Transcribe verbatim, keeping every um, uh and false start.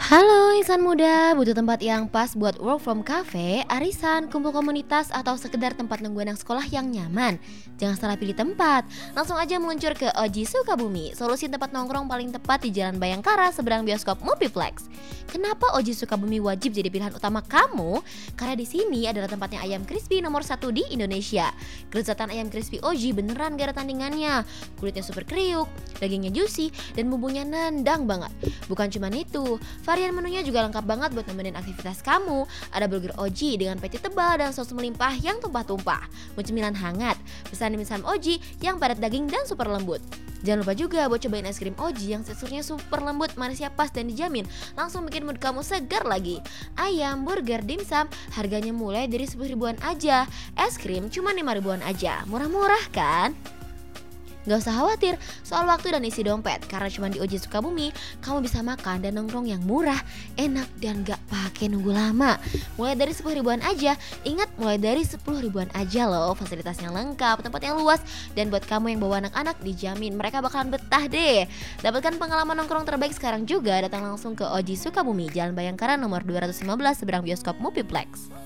Halo insan muda, butuh tempat yang pas buat work from cafe, arisan, kumpul komunitas, atau sekedar tempat nungguin anak sekolah yang nyaman? Jangan salah pilih tempat, langsung aja meluncur ke Oji Sukabumi, solusi tempat nongkrong paling tepat di Jalan Bayangkara seberang bioskop Multiplex. Kenapa Oji Sukabumi wajib jadi pilihan utama kamu? Karena di sini adalah tempatnya ayam crispy nomor satu di Indonesia. Kelezatan ayam crispy Oji beneran gak ada tandingannya. Kulitnya super kriuk, dagingnya juicy, dan bumbunya nendang banget. Bukan cuma itu, varian menunya juga lengkap banget buat nemenin aktivitas kamu. Ada burger Oji dengan patty tebal dan saus melimpah yang tumpah-tumpah. Mau cemilan hangat, pesan dimsum Oji yang padat daging dan super lembut. Jangan lupa juga buat cobain es krim Oji yang teksturnya super lembut, manisnya pas dan dijamin langsung bikin mood kamu segar lagi. Ayam, burger, dimsum harganya mulai dari sepuluh ribuan aja. Es krim cuma lima ribuan aja. Murah-murah kan? Gak usah khawatir soal waktu dan isi dompet, karena cuma di Oji Sukabumi kamu bisa makan dan nongkrong yang murah, enak, dan gak pakai nunggu lama. Mulai dari sepuluh ribuan aja. Ingat, mulai dari sepuluh ribuan aja loh. Fasilitasnya lengkap, tempatnya luas, dan buat kamu yang bawa anak-anak dijamin mereka bakalan betah deh. Dapatkan pengalaman nongkrong terbaik sekarang juga. Datang langsung ke Oji Sukabumi, Jalan Bayangkara nomor dua ratus lima belas seberang bioskop Multiplex.